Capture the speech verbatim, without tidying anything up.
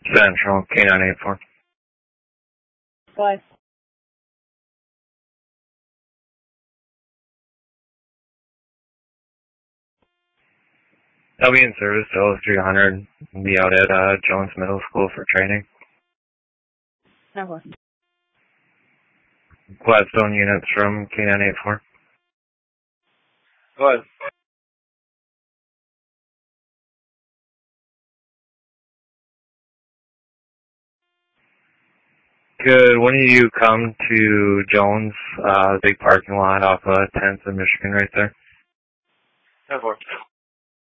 Central, K nine eight four. Go ahead. I'll be in service till three hundred. Be out at uh, Jones Middle School for training. No. Gladstone units from K nine eight four. Go ahead. Could one of you come to Jones, uh, big parking lot off of tenth in Michigan right there? ten four.